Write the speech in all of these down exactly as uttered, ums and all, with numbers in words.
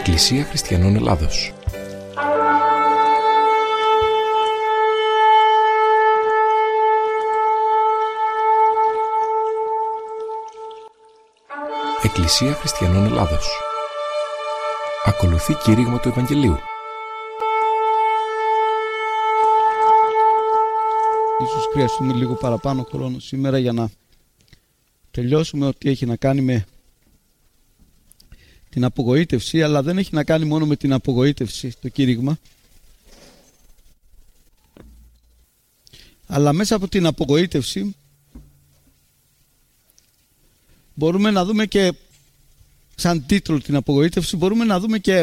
Εκκλησία Χριστιανών Ελλάδος. Εκκλησία Χριστιανών Ελλάδος. Ακολουθεί κήρυγμα του Ευαγγελίου. Ίσως χρειαστούμε λίγο παραπάνω χρόνο σήμερα για να τελειώσουμε ό,τι έχει να κάνει με την απογοήτευση, αλλά δεν έχει να κάνει μόνο με την απογοήτευση το κήρυγμα, αλλά μέσα από την απογοήτευση μπορούμε να δούμε και, σαν τίτλο την απογοήτευση, μπορούμε να δούμε και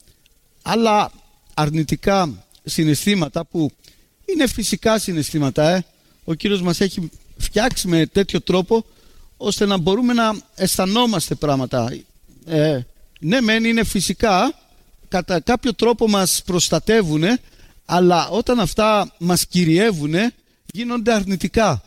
άλλα αρνητικά συναισθήματα που είναι φυσικά συναισθήματα. Ε. Ο Κύριος μας έχει φτιάξει με τέτοιο τρόπο ώστε να μπορούμε να αισθανόμαστε πράγματα. Ε, ναι μεν είναι φυσικά, κατά κάποιο τρόπο μας προστατεύουν, αλλά όταν αυτά μας κυριεύουν γίνονται αρνητικά.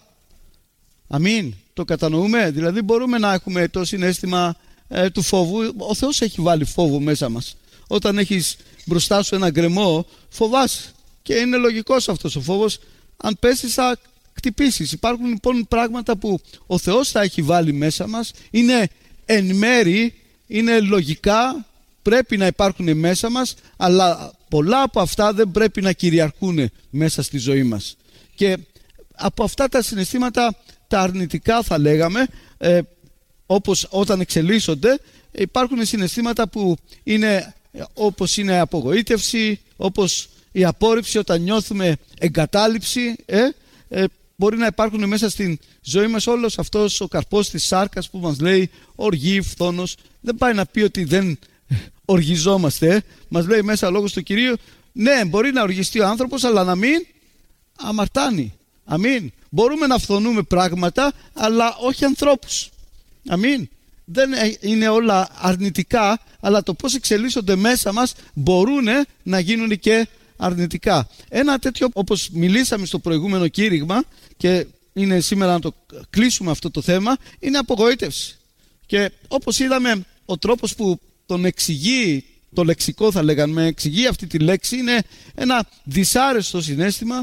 Αμήν. Το κατανοούμε? Δηλαδή μπορούμε να έχουμε το συναίσθημα ε, του φόβου. Ο Θεός έχει βάλει φόβο μέσα μας. Όταν έχεις μπροστά σου ένα γκρεμό, φοβάσαι. Και είναι λογικός αυτός ο φόβος. Αν πέσεις θα χτυπήσεις. Υπάρχουν λοιπόν πράγματα που ο Θεός θα έχει βάλει μέσα μας. Είναι εν μέρη, είναι λογικά, πρέπει να υπάρχουν μέσα μας, αλλά πολλά από αυτά δεν πρέπει να κυριαρχούν μέσα στη ζωή μας. Και από αυτά τα συναισθήματα, τα αρνητικά θα λέγαμε, ε, όπως όταν εξελίσσονται, υπάρχουν συναισθήματα που είναι όπως είναι απογοήτευση, όπως η απόρριψη όταν νιώθουμε εγκατάλειψη. Ε, ε, μπορεί να υπάρχουν μέσα στην ζωή μας όλος αυτός ο καρπός της σάρκας που μας λέει οργή, φθόνος. Δεν πάει να πει ότι δεν οργιζόμαστε. Ε. Μας λέει μέσα ο λόγος του Κυρίου, ναι, μπορεί να οργιστεί ο άνθρωπος, αλλά να μην αμαρτάνει. Αμήν. Μπορούμε να φθονούμε πράγματα, αλλά όχι ανθρώπους. Αμήν. Δεν είναι όλα αρνητικά, αλλά το πώς εξελίσσονται μέσα μας μπορούν να γίνουν και αρνητικά. Ένα τέτοιο, όπως μιλήσαμε στο προηγούμενο κήρυγμα, και είναι σήμερα να το κλείσουμε αυτό το θέμα, είναι απογοήτευση. Και όπως είδαμε, ο τρόπος που τον εξηγεί, το λεξικό θα λέγαμε, εξηγεί αυτή τη λέξη, είναι ένα δυσάρεστο συναίσθημα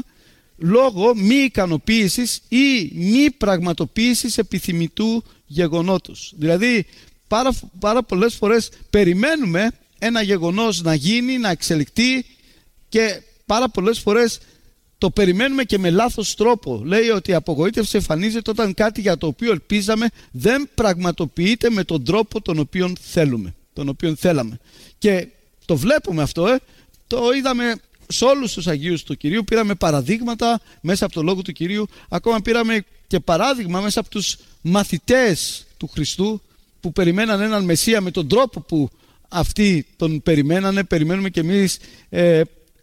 λόγω μη ικανοποίησης ή μη πραγματοποίησης επιθυμητού γεγονότος. Δηλαδή πάρα, πάρα πολλές φορές περιμένουμε ένα γεγονός να γίνει, να εξελιχθεί, και πάρα πολλές φορές το περιμένουμε και με λάθος τρόπο. Λέει ότι η απογοήτευση εμφανίζεται όταν κάτι για το οποίο ελπίζαμε δεν πραγματοποιείται με τον τρόπο τον οποίο θέλουμε, τον οποίο θέλαμε. Και το βλέπουμε αυτό, ε. το είδαμε σε όλους τους Αγίους του Κυρίου, πήραμε παραδείγματα μέσα από το Λόγο του Κυρίου, ακόμα πήραμε και παράδειγμα μέσα από τους μαθητές του Χριστού που περιμέναν έναν Μεσσία με τον τρόπο που αυτοί τον περιμένανε. Περιμένουμε και εμείς ε,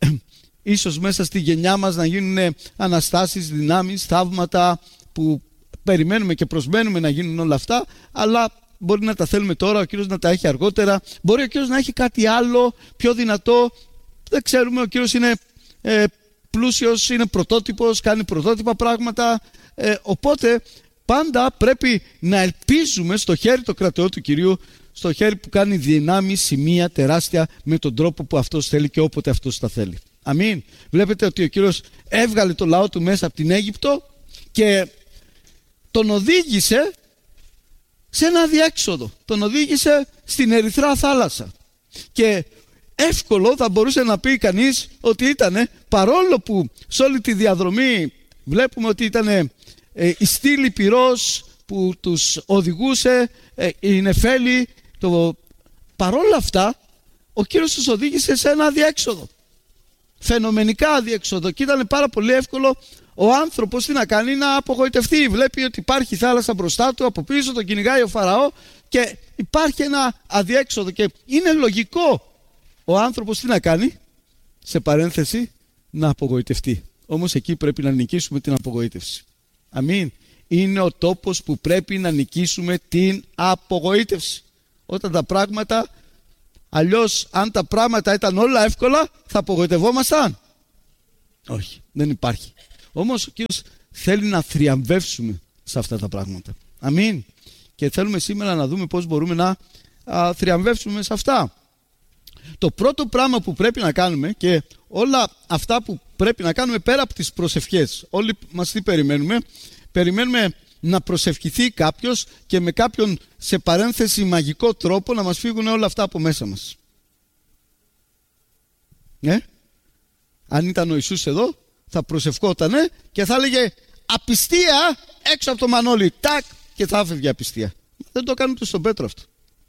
ίσως μέσα στη γενιά μας να γίνουν αναστάσεις, δυνάμεις, θαύματα που περιμένουμε και προσμένουμε να γίνουν όλα αυτά, αλλά μπορεί να τα θέλουμε τώρα, ο Κύριος να τα έχει αργότερα, μπορεί ο Κύριος να έχει κάτι άλλο πιο δυνατό. Δεν ξέρουμε, ο Κύριος είναι ε, πλούσιος, είναι πρωτότυπος, κάνει πρωτότυπα πράγματα, ε, οπότε πάντα πρέπει να ελπίζουμε στο χέρι το κρατεό του Κυρίου, στο χέρι που κάνει δυνάμεις, σημεία τεράστια με τον τρόπο που αυτός θέλει και όποτε αυτός τα θέλει. Αμήν. Βλέπετε ότι ο Κύριος έβγαλε το λαό του μέσα από την Αίγυπτο και τον οδήγησε σε ένα αδιέξοδο. Τον οδήγησε στην Ερυθρά θάλασσα. Και εύκολο θα μπορούσε να πει κανείς ότι ήταν, παρόλο που σε όλη τη διαδρομή βλέπουμε ότι ήταν ε, η στήλη πυρός που τους οδηγούσε, ε, η νεφέλη, το... παρόλα αυτά ο Κύριος τους οδήγησε σε ένα αδιέξοδο. Φαινομενικά αδιέξοδο. Και ήταν πάρα πολύ εύκολο ο άνθρωπος τι να κάνει, να απογοητευτεί. Βλέπει ότι υπάρχει θάλασσα μπροστά του, από πίσω τον κυνηγάει ο Φαραώ και υπάρχει ένα αδιέξοδο. Και είναι λογικό ο άνθρωπος τι να κάνει, σε παρένθεση, να απογοητευτεί. Όμως εκεί πρέπει να νικήσουμε την απογοήτευση. Αμήν. Είναι ο τόπος που πρέπει να νικήσουμε την απογοήτευση. Όταν τα πράγματα, αλλιώς αν τα πράγματα ήταν όλα εύκολα, θα απογοητευόμασταν? Όχι, δεν υπάρχει. Όμως ο Κύριος θέλει να θριαμβεύσουμε σε αυτά τα πράγματα. Αμήν. Και θέλουμε σήμερα να δούμε πώς μπορούμε να α, θριαμβεύσουμε σε αυτά. το πρώτο πράγμα που πρέπει να κάνουμε και όλα αυτά που πρέπει να κάνουμε πέρα από τις προσευχές, όλοι μας τι περιμένουμε? Περιμένουμε να προσευχηθεί κάποιος και με κάποιον σε παρένθεση μαγικό τρόπο να μας φύγουν όλα αυτά από μέσα μας. Ε? Αν ήταν ο Ιησούς εδώ θα προσευχότανε και θα έλεγε απιστία έξω από το Μανώλη, τάκ, και θα έφευγε απιστία. Δεν το έκανε ούτε στον Πέτρο αυτό.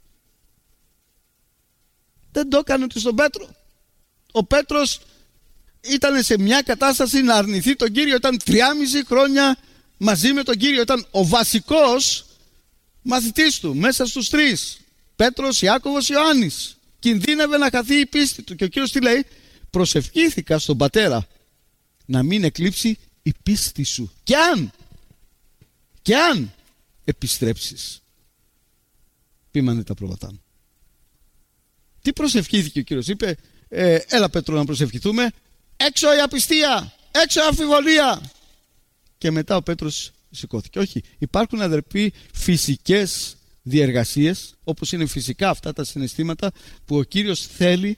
Δεν το έκανε ούτε στον Πέτρο. Ο Πέτρος ήταν σε μια κατάσταση να αρνηθεί τον Κύριο, ήταν τριάμιση χρόνια μαζί με τον Κύριο, ήταν ο βασικός μαθητής του μέσα στους τρεις, Πέτρος, Ιάκωβος, Ιωάννης. Κινδύνευε να χαθεί η πίστη του και ο Κύριος τι λέει? Προσευχήθηκα στον Πατέρα να μην εκλείψει η πίστη σου και αν και αν επιστρέψεις. Ποίμανε τα πρόβατά μου. Τι προσευχήθηκε ο Κύριος? Είπε ε, έλα Πέτρο να προσευχηθούμε, έξω η απιστία, έξω η αμφιβολία. Και μετά ο Πέτρος σηκώθηκε. Όχι, υπάρχουν αδερφοί φυσικές διεργασίες, όπως είναι φυσικά αυτά τα συναισθήματα που ο Κύριος θέλει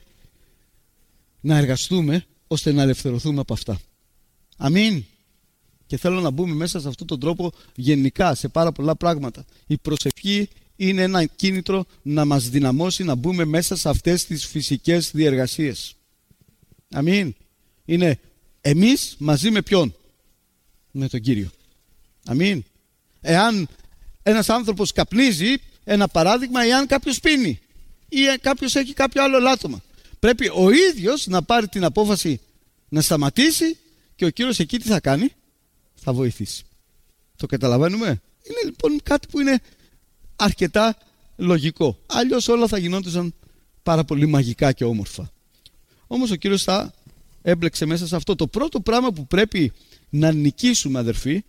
να εργαστούμε ώστε να ελευθερωθούμε από αυτά. Αμήν. Και θέλω να μπούμε μέσα σε αυτόν τον τρόπο γενικά σε πάρα πολλά πράγματα. Η προσευχή είναι ένα κίνητρο να μας δυναμώσει να μπούμε μέσα σε αυτές τις φυσικές διεργασίες. Αμήν. Είναι εμείς μαζί με ποιον? Με τον Κύριο. Αμήν. Εάν ένας άνθρωπος καπνίζει, ένα παράδειγμα, εάν κάποιος πίνει ή κάποιος έχει κάποιο άλλο ελάττωμα, πρέπει ο ίδιος να πάρει την απόφαση να σταματήσει και ο Κύριος εκεί τι θα κάνει? Θα βοηθήσει. Το καταλαβαίνουμε? Είναι λοιπόν κάτι που είναι αρκετά λογικό. Αλλιώς όλα θα γινόντουσαν πάρα πολύ μαγικά και όμορφα. Όμως ο Κύριος θα έμπλεξε μέσα σε αυτό. Το πρώτο πράγμα που πρέπει να νικήσουμε, αδερφοί,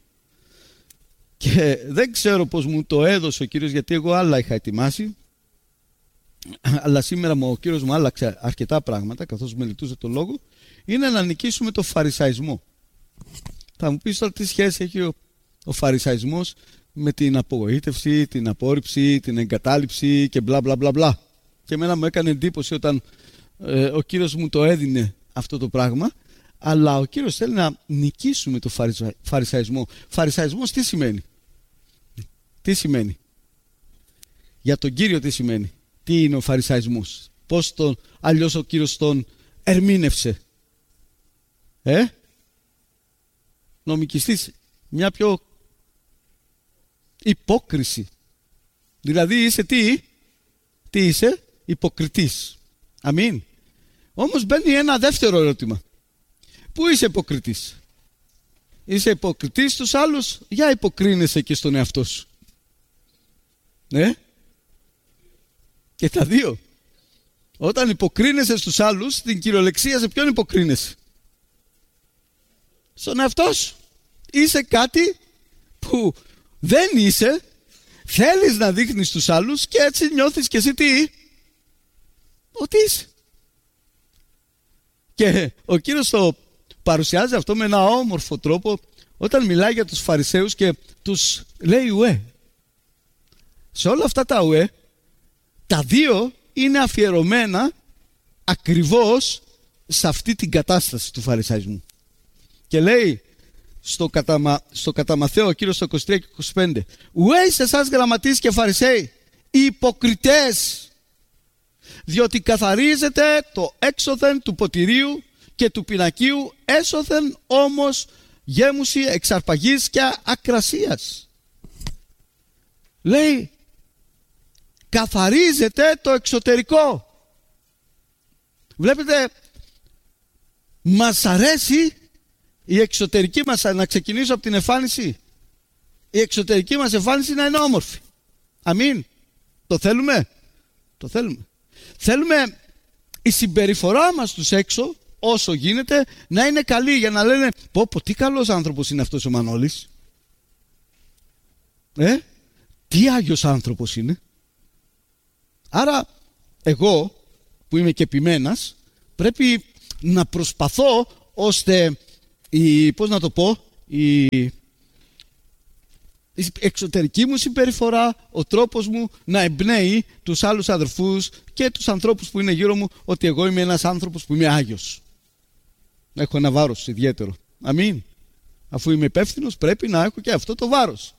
και δεν ξέρω πως μου το έδωσε ο Κύριος, γιατί εγώ άλλα είχα ετοιμάσει, αλλά σήμερα ο Κύριος μου άλλαξε αρκετά πράγματα καθώς μελετούσε το λόγο, είναι να νικήσουμε το φαρισαϊσμό. Θα μου πεις τώρα τι σχέση έχει ο, ο φαρισαϊσμός με την απογοήτευση, την απόρριψη, την εγκατάλειψη και μπλα μπλα μπλα μπλα. Και εμένα μου έκανε εντύπωση όταν ε, ο Κύριος μου το έδινε αυτό το πράγμα, αλλά ο Κύριος θέλει να νικήσουμε το φαρισα... φαρισαϊσμό. Φαρισαϊσμός τι σημαίνει? Τι σημαίνει? Για τον Κύριο τι σημαίνει? Τι είναι ο φαρισαϊσμός? Πώς τον, αλλιώς ο Κύριος τον ερμήνευσε? Ε? Νομικιστής, μια πιο υπόκριση. Δηλαδή είσαι τι? Τι είσαι? Υποκριτής. Αμήν. Όμως μπαίνει ένα δεύτερο ερώτημα. Πού είσαι υποκριτής? Είσαι υποκριτής στους άλλους? Για υποκρίνεσαι και στον εαυτό σου. Ναι. Και τα δύο. Όταν υποκρίνεσαι στους άλλους, στην κυριολεξία σε ποιον υποκρίνεσαι? Στον εαυτό σου. Είσαι κάτι που δεν είσαι, θέλεις να δείχνεις στους άλλους και έτσι νιώθεις και εσύ τι? Ότι είσαι. Και ο Κύριος το παρουσιάζει αυτό με ένα όμορφο τρόπο όταν μιλάει για τους Φαρισαίους και τους λέει ουέ. Σε όλα αυτά τα ουέ, τα δύο είναι αφιερωμένα ακριβώς σε αυτή την κατάσταση του φαρισαϊσμού. Και λέει στο κατά, στο κατά Μαθαίο ο Κύριος στο είκοσι τρία και είκοσι πέντε, ουέ σε εσάς γραμματείς και Φαρισαίοι, υποκριτές, διότι καθαρίζετε το έξωθεν του ποτηρίου και του πινακίου, έσωθεν όμως γέμουση εξαρπαγής και ακρασίας. Λέει, καθαρίζετε το εξωτερικό. Βλέπετε, μας αρέσει η εξωτερική μας, να ξεκινήσω από την εμφάνιση, η εξωτερική μας εμφάνιση να είναι όμορφη. Αμήν. Το θέλουμε? Το θέλουμε. Θέλουμε η συμπεριφορά μας τους έξω, όσο γίνεται, να είναι καλή, για να λένε πω πω τι καλός άνθρωπος είναι αυτός ο Μανώλης. Ε, τι άγιος άνθρωπος είναι. Άρα εγώ που είμαι και επιμένας πρέπει να προσπαθώ ώστε η, πώς να το πω, η, η εξωτερική μου συμπεριφορά, ο τρόπος μου να εμπνέει τους άλλους αδερφούς και τους ανθρώπους που είναι γύρω μου ότι εγώ είμαι ένας άνθρωπος που είμαι άγιος. Έχω ένα βάρος ιδιαίτερο. Αμήν. Αφού είμαι υπεύθυνος, πρέπει να έχω και αυτό το βάρος.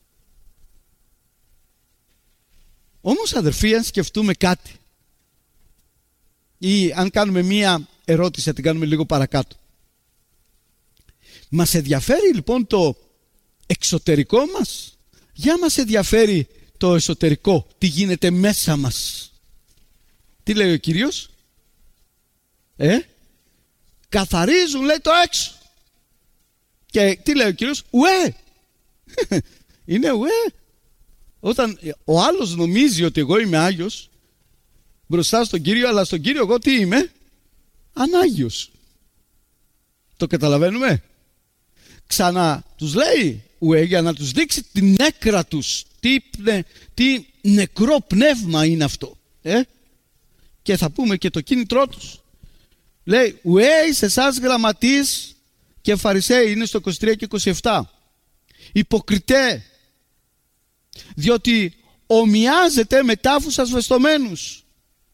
Όμως, αδερφοί, αν σκεφτούμε κάτι ή αν κάνουμε μία ερώτηση, θα την κάνουμε λίγο παρακάτω. Μας ενδιαφέρει λοιπόν το εξωτερικό μας? Για μας ενδιαφέρει το εσωτερικό, τι γίνεται μέσα μας? Τι λέει ο Κύριος? Ε, καθαρίζουν, λέει, το έξω. Και τι λέει ο Κύριος? Ουέ. Είναι ουέ. Όταν ο άλλος νομίζει ότι εγώ είμαι Άγιος μπροστά στον Κύριο, αλλά στον Κύριο εγώ τι είμαι? Ανάγιος. Το καταλαβαίνουμε? Ξανά τους λέει ουέ για να τους δείξει την νέκρα τους. Τι, τι νεκρό πνεύμα είναι αυτό. Ε? Και θα πούμε και το κίνητρό τους. Λέει ουέ σε εσάς γραμματείς και φαρισαίοι, είναι στο είκοσι τρία και είκοσι επτά. Υποκριτέ, διότι ομοιάζεται με τάφους ασβεστομένους.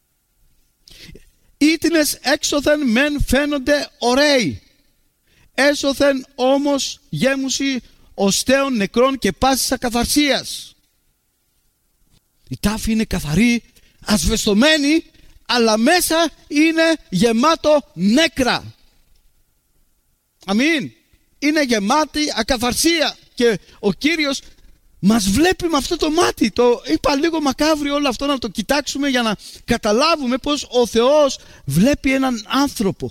Ήτινες έξωθεν μεν φαίνονται ωραίοι, έσωθεν όμως γέμουσι οστέων νεκρών και πάσης ακαθαρσίας. Η τάφη είναι καθαρή, ασβεστομένη, αλλά μέσα είναι γεμάτο νέκρα. Αμήν. Είναι γεμάτη ακαθαρσία. Και ο Κύριος μας βλέπει με αυτό το μάτι. Το είπα λίγο μακάβριο όλο αυτό να το κοιτάξουμε για να καταλάβουμε πως ο Θεός βλέπει έναν άνθρωπο.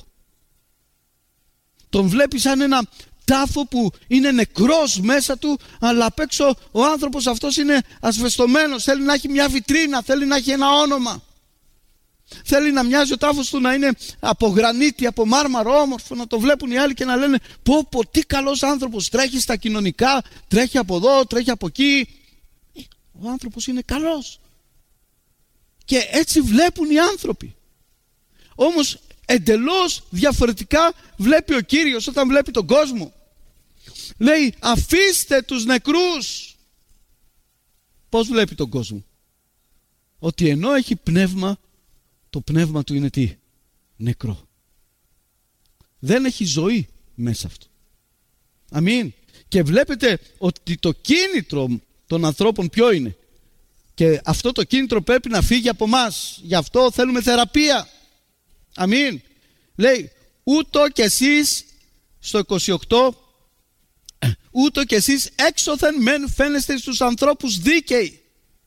Τον βλέπει σαν ένα τάφο που είναι νεκρός μέσα του, αλλά απ' έξω ο άνθρωπος αυτός είναι ασβεστομένος. Θέλει να έχει μια βιτρίνα, θέλει να έχει ένα όνομα. Θέλει να μοιάζει ο τάφος του να είναι από γρανίτη, από μάρμαρο, όμορφο, να το βλέπουν οι άλλοι και να λένε πω πω τι καλός άνθρωπος, τρέχει στα κοινωνικά, τρέχει από εδώ, τρέχει από εκεί. Ο άνθρωπος είναι καλός. Και έτσι βλέπουν οι άνθρωποι. Όμως εντελώς διαφορετικά βλέπει ο Κύριος όταν βλέπει τον κόσμο. Λέει αφήστε τους νεκρούς. Πώς βλέπει τον κόσμο? Ότι ενώ έχει πνεύμα, το πνεύμα του είναι τι? Νεκρό. Δεν έχει ζωή μέσα αυτό. Αμήν. Και βλέπετε ότι το κίνητρο των ανθρώπων ποιο είναι? Και αυτό το κίνητρο πρέπει να φύγει από μας. Γι' αυτό θέλουμε θεραπεία. Αμήν. Λέει ούτω κι εσείς στο είκοσι οκτώ, ούτω κι εσείς έξωθεν μεν φαίνεστε στους ανθρώπους δίκαιοι.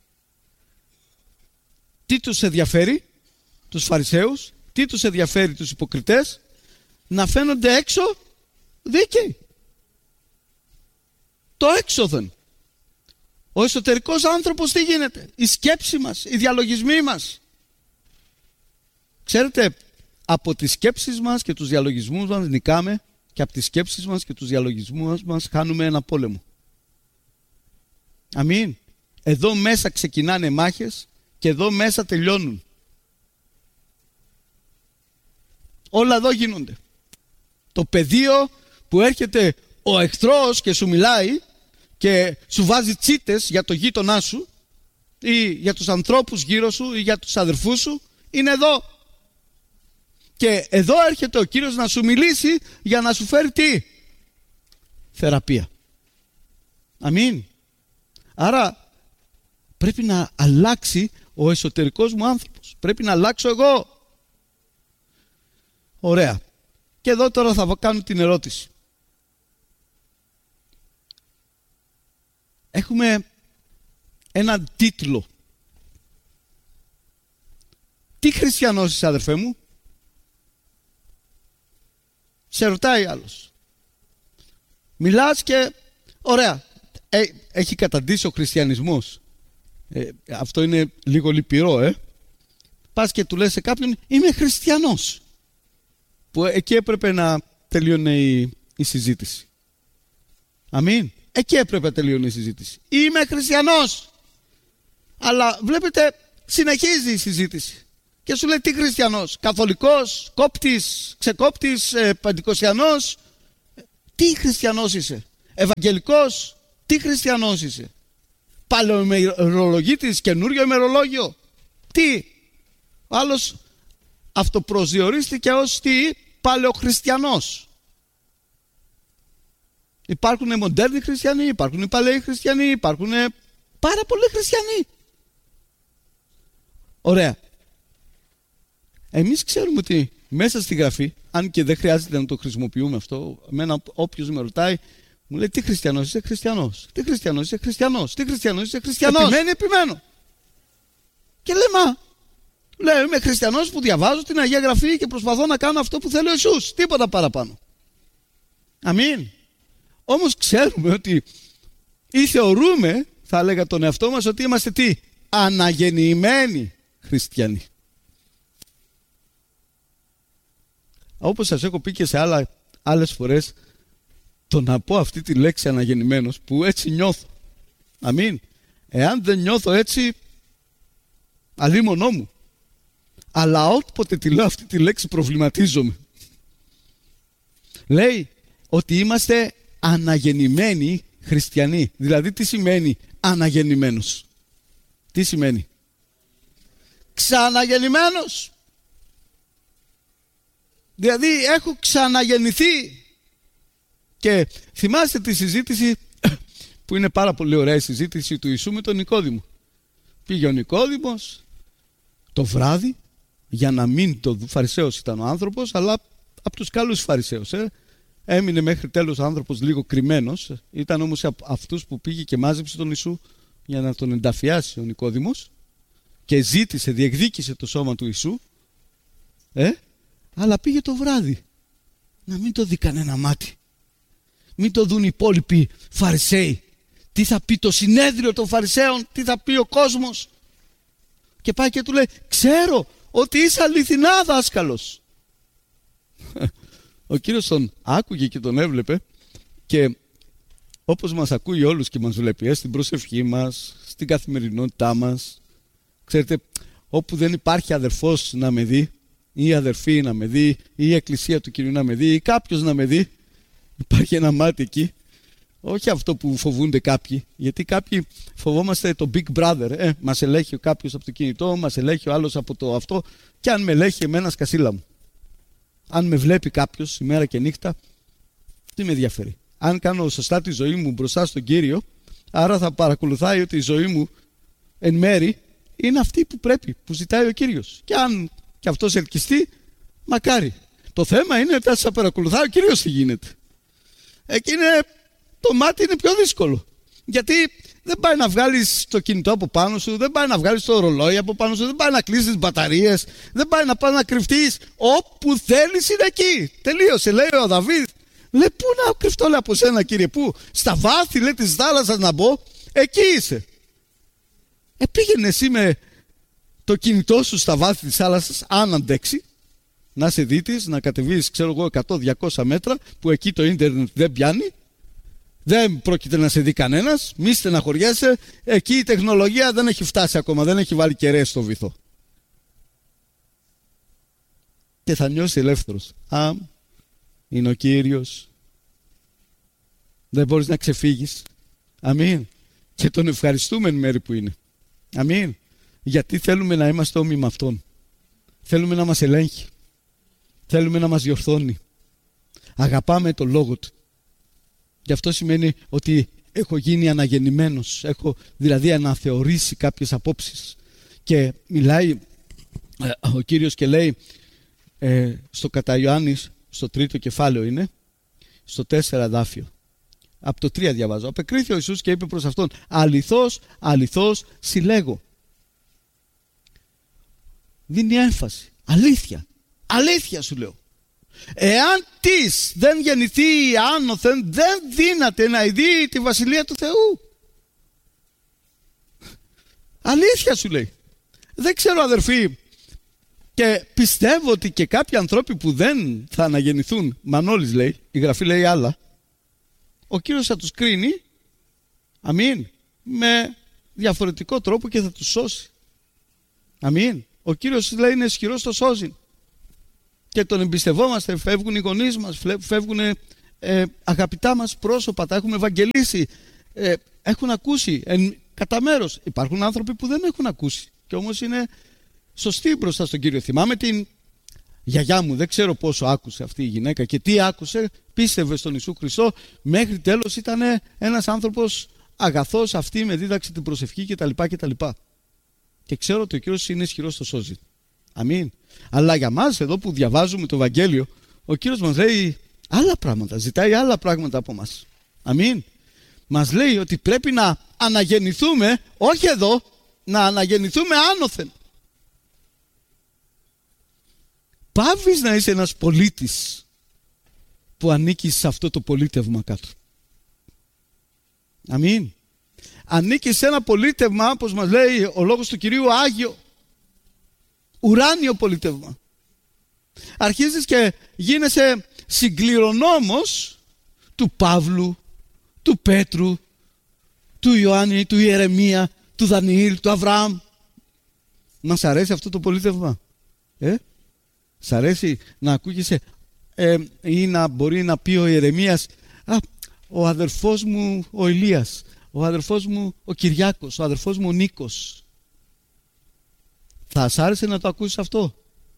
Τι τους ενδιαφέρει? Τους Φαρισαίους, τι τους ενδιαφέρει τους υποκριτές? Να φαίνονται έξω δίκαιοι. Το έξωθεν. Ο εσωτερικός άνθρωπος τι γίνεται? Η σκέψη μας, οι διαλογισμοί μας. Ξέρετε, από τις σκέψεις μας και τους διαλογισμούς μας νικάμε, και από τις σκέψεις μας και τους διαλογισμούς μας χάνουμε ένα πόλεμο. Αμήν. Εδώ μέσα ξεκινάνε μάχες και εδώ μέσα τελειώνουν. Όλα εδώ γίνονται. Το πεδίο που έρχεται ο εχθρός και σου μιλάει και σου βάζει τσίτες για το γείτονά σου ή για τους ανθρώπους γύρω σου ή για τους αδερφούς σου, είναι εδώ. Και εδώ έρχεται ο Κύριος να σου μιλήσει για να σου φέρει τι? Θεραπεία. Αμήν. Άρα πρέπει να αλλάξει ο εσωτερικός μου άνθρωπος. Πρέπει να αλλάξω εγώ. Ωραία. Και εδώ τώρα θα κάνω την ερώτηση. Έχουμε έναν τίτλο. Τι χριστιανός είσαι, αδερφέ μου? Σε ρωτάει άλλος. Μιλάς και ωραία. Ε, έχει καταντήσει ο χριστιανισμός. Ε, αυτό είναι λίγο λυπηρό, ε. Πας και του λες σε κάποιον είμαι χριστιανός. Που εκεί έπρεπε να τελειώνει η, η συζήτηση. Αμήν. Εκεί έπρεπε να τελειώνει η συζήτηση. Είμαι χριστιανός. Αλλά βλέπετε συνεχίζει η συζήτηση. Και σου λέει τι χριστιανός? Καθολικός, κόπτης, ξεκόπτης, ε, παντικοσιανός? Τι χριστιανός είσαι? Ευαγγελικός? Τι χριστιανός είσαι? Παλαιοημερολογίτης, καινούριο ημερολόγιο? Τι? Ο άλλος αυτοπροσδιορίστηκε ως τι? Παλαιοχριστιανός. Υπάρχουν μοντέρνοι χριστιανοί, υπάρχουν οι παλαιοί χριστιανοί, υπάρχουν πάρα πολλοί χριστιανοί. Ωραία. Εμείς ξέρουμε ότι μέσα στη Γραφή, αν και δεν χρειάζεται να το χρησιμοποιούμε αυτό, εμένα όποιος με ρωτάει, μου λέει τι χριστιανός είσαι? Χριστιανός. Τι χριστιανός είσαι? Χριστιανός. Τι χριστιανός είσαι? Χριστιανός. Επιμένει, επιμένω. Και λέει, μα, λέει, είμαι χριστιανός που διαβάζω την Αγία Γραφή και προσπαθώ να κάνω αυτό που θέλει ο Ιησούς. Τίποτα παραπάνω. Αμήν. Όμως ξέρουμε ότι ή θεωρούμε, θα έλεγα τον εαυτό μας, ότι είμαστε τι? Αναγεννημένοι χριστιανοί. Όπως σας έχω πει και σε άλλα, άλλες φορές, το να πω αυτή τη λέξη αναγεννημένος, που έτσι νιώθω. Αμήν. Εάν δεν νιώθω έτσι, αλίμονό μου. Αλλά όποτε τη λέω αυτή τη λέξη προβληματίζομαι. Λέει ότι είμαστε αναγεννημένοι χριστιανοί. Δηλαδή τι σημαίνει αναγεννημένος? Τι σημαίνει? Ξαναγεννημένος. Δηλαδή έχω ξαναγεννηθεί. Και θυμάστε τη συζήτηση που είναι πάρα πολύ ωραία, η συζήτηση του Ιησού με τον Νικόδημο. Πήγε ο Νικόδημος το βράδυ, για να μην το Φαρισαίος ήταν ο άνθρωπος, αλλά από τους καλούς Φαρισαίους. Ε. Έμεινε μέχρι τέλος ο άνθρωπος λίγο κρυμμένος. Ήταν όμως από αυτούς που πήγε και μάζεψε τον Ιησού για να τον ενταφιάσει ο Νικόδημος και ζήτησε, διεκδίκησε το σώμα του Ιησού. Ε, αλλά πήγε το βράδυ. Να μην το δει κανένα μάτι. Μην το δουν οι υπόλοιποι Φαρισαίοι. Τι θα πει το συνέδριο των Φαρισαίων, τι θα πει ο κόσμος. Και πάει και του λέει, ξέρω ότι είσαι αληθινά δάσκαλος. Ο Κύριος τον άκουγε και τον έβλεπε και όπως μας ακούει όλους και μας βλέπει, ε, στην προσευχή μας, στην καθημερινότητά μας. Ξέρετε, όπου δεν υπάρχει αδερφός να με δει, ή αδερφή να με δει, ή η εκκλησία του Κυρίου να με δει, ή κάποιος να με δει, υπάρχει ένα μάτι εκεί. Όχι αυτό που φοβούνται κάποιοι, γιατί κάποιοι φοβόμαστε το Big Brother. Ε, μας ελέγχει κάποιος από το κινητό, μας ελέγχει ο άλλος από το αυτό, και αν με ελέγχει εμένα σκασίλα μου. Αν με βλέπει κάποιος ημέρα και νύχτα, τι με ενδιαφέρει? Αν κάνω σωστά τη ζωή μου μπροστά στον Κύριο, άρα θα παρακολουθάει ότι η ζωή μου εν μέρη είναι αυτή που πρέπει, που ζητάει ο Κύριος. Και αν και αυτός ελκυστεί, μακάρι. Το θέμα είναι ότι θα παρακολουθάει ο Κύριος τι γίνεται. Εκεί είναι, το μάτι είναι πιο δύσκολο. Γιατί δεν πάει να βγάλεις το κινητό από πάνω σου, δεν πάει να βγάλεις το ρολόι από πάνω σου, δεν πάει να κλείσεις μπαταρίες, δεν πάει να πας να κρυφτείς. Όπου θέλεις είναι εκεί. Τελείωσε, λέει ο Δαβίδ. Λέει, πού να κρυφτώ, λέει, από σένα, Κύριε? Πού? Στα βάθη, λέει, της θάλασσας να μπω? Εκεί είσαι. Ε, πήγαινε εσύ με το κινητό σου στα βάθη της θάλασσας, αν αντέξει, να σε δίτης, να κατεβείς, ξέρω εγώ, εκατό με διακόσια μέτρα, που εκεί το ίντερνετ δεν πιάνει. Δεν πρόκειται να σε δει κανένας, μη στεναχωριέσαι. Εκεί η τεχνολογία δεν έχει φτάσει ακόμα, δεν έχει βάλει κεραίες στο βυθό. Και θα νιώσει ελεύθερος. Α, είναι ο Κύριος. Δεν μπορείς να ξεφύγεις. Αμήν. Και τον ευχαριστούμε εν μέρη που είναι. Αμήν. Γιατί θέλουμε να είμαστε όμοιοι με Αυτόν. Θέλουμε να μας ελέγχει. Θέλουμε να μας διορθώνει. Αγαπάμε τον Λόγο Του. Και αυτό σημαίνει ότι έχω γίνει αναγεννημένος. Έχω δηλαδή αναθεωρήσει κάποιες απόψεις. Και μιλάει ε, ο Κύριος και λέει ε, στο κατά Ιωάννης, στο τρίτο κεφάλαιο είναι, στο τέσσερα δάφιο. Από το τρία διαβάζω. Απεκρίθη ο Ιησούς και είπε προς αυτόν, αληθώς, αληθώς συλλέγω. Δίνει έμφαση. Αλήθεια. Αλήθεια σου λέω. Εάν της δεν γεννηθεί άνωθεν, δεν δύναται να ειδεί τη Βασιλεία του Θεού. Αλήθεια σου λέει. Δεν ξέρω, αδερφοί, και πιστεύω ότι και κάποιοι ανθρώποι που δεν θα αναγεννηθούν, Μανώλης λέει, η Γραφή λέει άλλα, ο Κύριος θα τους κρίνει, αμήν, με διαφορετικό τρόπο και θα τους σώσει. Αμήν. Ο Κύριος λέει είναι ισχυρός στο σώζει. Και τον εμπιστευόμαστε, φεύγουν οι γονείς μας, φεύγουν ε, αγαπητά μας πρόσωπα, τα έχουμε ευαγγελίσει, ε, έχουν ακούσει εν, κατά μέρος. Υπάρχουν άνθρωποι που δεν έχουν ακούσει και όμως είναι σωστοί μπροστά στον Κύριο. Θυμάμαι την γιαγιά μου, δεν ξέρω πόσο άκουσε αυτή η γυναίκα και τι άκουσε, πίστευε στον Ιησού Χριστό, μέχρι τέλος ήταν ένας άνθρωπος αγαθός, αυτή με δίδαξε την προσευχή κτλ. κτλ. Και ξέρω ότι ο Κύριος είναι ισχυρός στο σώζει. Αμήν. Αλλά για μας εδώ που διαβάζουμε το Ευαγγέλιο, ο Κύριος μας λέει άλλα πράγματα, ζητάει άλλα πράγματα από μας. Αμήν. Μας λέει ότι πρέπει να αναγεννηθούμε, όχι εδώ, να αναγεννηθούμε άνωθεν. Πάβεις να είσαι ένας πολίτης που ανήκεις σε αυτό το πολίτευμα κάτω. Αμήν. Ανήκεις σε ένα πολίτευμα, όπως μας λέει ο λόγος του Κυρίου, Άγιο, ουράνιο πολίτευμα. Αρχίζεις και γίνεσαι συγκληρονόμος του Παύλου, του Πέτρου, του Ιωάννη, του Ιερεμία, του Δανιήλ, του Αβραάμ. Μας αρέσει αυτό το πολίτευμα? Ε? Σ' αρέσει να ακούγεσαι ε, ή να μπορεί να πει ο Ιερεμίας, α, ο αδερφός μου ο Ηλίας, ο αδερφός μου ο Κυριάκος, ο αδερφός μου ο Νίκος. Θα σ' άρεσε να το ακούσεις αυτό?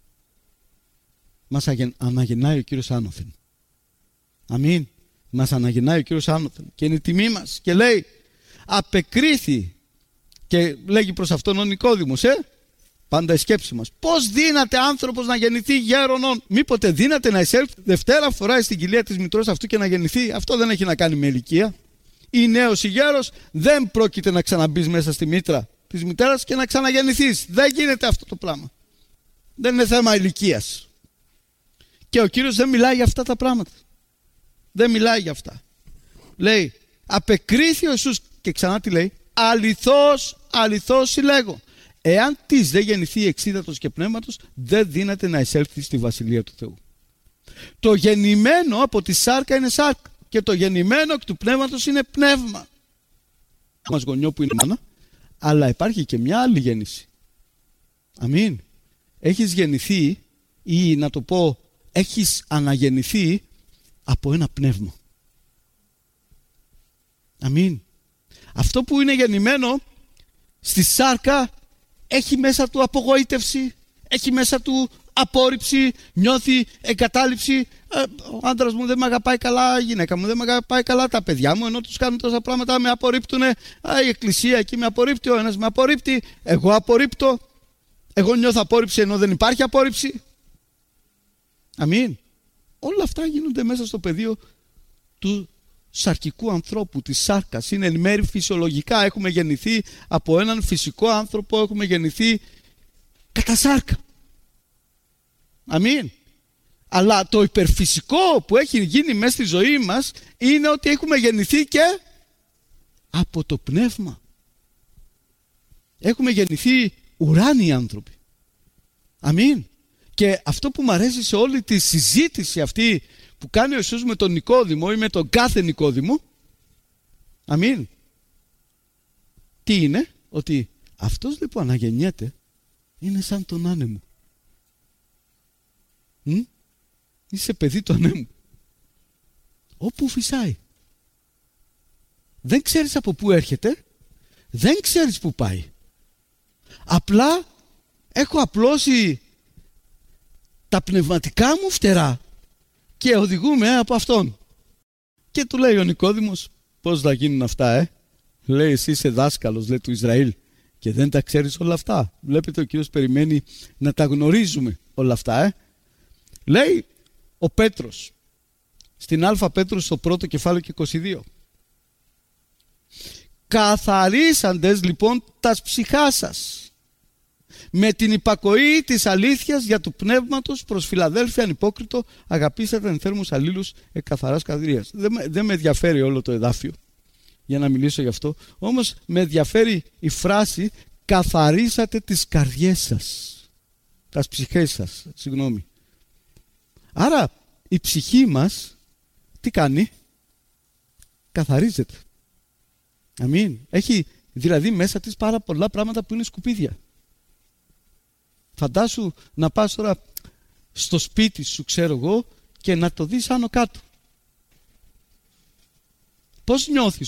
Μας αναγεννάει ο Κύριος άνωθεν. Αμήν. Μας αναγεννάει ο Κύριος άνωθεν και είναι τιμή μας και λέει απεκρίθη και λέγει προς αυτόν ο Νικόδημος, ε, πάντα η σκέψη μας, πώς δύναται άνθρωπος να γεννηθεί γέρονον? Μήποτε δύναται να εισέλθει δευτέρα φορά στην κοιλία της μητρός αυτού και να γεννηθεί? Αυτό δεν έχει να κάνει με ηλικία. Ή νέος ή γέρος, δεν πρόκειται να ξαναμπείς μέσα στη μήτρα της μητέρας και να ξαναγεννηθείς. Δεν γίνεται αυτό το πράγμα. Δεν είναι θέμα ηλικίας. Και ο Κύριος δεν μιλάει για αυτά τα πράγματα. Δεν μιλάει για αυτά. Λέει, απεκρίθη ο Ιησούς και ξανά τι λέει? Αληθώς, αληθώς συλλέγω. Εάν της δεν γεννηθεί εξίδατος και πνεύματος, δεν δύναται να εισέλθει στη Βασιλεία του Θεού. Το γεννημένο από τη σάρκα είναι σάρκα και το γεννημένο εκ του πνεύματος είναι πνεύμα. Μας γονιό που είναι μάνα, αλλά υπάρχει και μια άλλη γέννηση. Αμήν. Έχεις γεννηθεί ή να το πω, έχεις αναγεννηθεί από ένα πνεύμα. Αμήν. Αυτό που είναι γεννημένο στη σάρκα έχει μέσα του απογοήτευση, έχει μέσα του απόρριψη, νιώθει εγκατάλειψη. Ε, ο άντρας μου δεν με αγαπάει καλά, η γυναίκα μου δεν με αγαπάει καλά, τα παιδιά μου ενώ τους κάνουν τόσα πράγματα με απορρίπτουνε. Α, η εκκλησία εκεί με απορρίπτει, ο ένας με απορρίπτει, εγώ απορρίπτω, εγώ νιώθω απόρριψη ενώ δεν υπάρχει απόρριψη. Αμήν. Όλα αυτά γίνονται μέσα στο πεδίο του σαρκικού ανθρώπου, της σάρκας. Είναι εν μέρει φυσιολογικά. Έχουμε γεννηθεί από έναν φυσικό άνθρωπο, έχουμε γεννηθεί κατά σάρκα. Αμήν. Αλλά το υπερφυσικό που έχει γίνει μέσα στη ζωή μας είναι ότι έχουμε γεννηθεί και από το πνεύμα. Έχουμε γεννηθεί ουράνιοι άνθρωποι. Αμήν. Και αυτό που μου αρέσει σε όλη τη συζήτηση αυτή που κάνει ο Ιησούς με τον Νικόδημο ή με τον κάθε Νικόδημο, αμήν, τι είναι? Ότι αυτός λοιπόν που αναγεννιέται είναι σαν τον άνεμο. Μ? Είσαι παιδί του ανέμου. Όπου φυσάει. Δεν ξέρεις από πού έρχεται, δεν ξέρεις πού πάει. Απλά έχω απλώσει τα πνευματικά μου φτερά και οδηγούμε από αυτόν. Και του λέει ο Νικόδημος, πώς θα γίνουν αυτά, ε? Λέει, εσύ είσαι δάσκαλος, λέει, του Ισραήλ και δεν τα ξέρεις όλα αυτά. Βλέπετε, ο Κύριος περιμένει να τα γνωρίζουμε όλα αυτά, ε? Λέει ο Πέτρος στην Α Πέτρου στο πρώτο κεφάλαιο και είκοσι δύο. Καθαρίσαντες λοιπόν τας ψυχάς σας με την υπακοή της αλήθειας για του πνεύματος προς Φιλαδέλφια ανυπόκριτο, αγαπήσατε εν θέρμους αλλήλους εκ καθαράς καρδίας. Δεν, δεν με ενδιαφέρει όλο το εδάφιο για να μιλήσω γι' αυτό, όμως με ενδιαφέρει η φράση καθαρίσατε τις καρδιές σας, τας ψυχές σας, συγγνώμη. Άρα η ψυχή μας τι κάνει? Καθαρίζεται. Αμήν. Έχει δηλαδή μέσα της πάρα πολλά πράγματα που είναι σκουπίδια. Φαντάσου να πας τώρα στο σπίτι σου, ξέρω εγώ, και να το δεις άνω κάτω. Πώς νιώθεις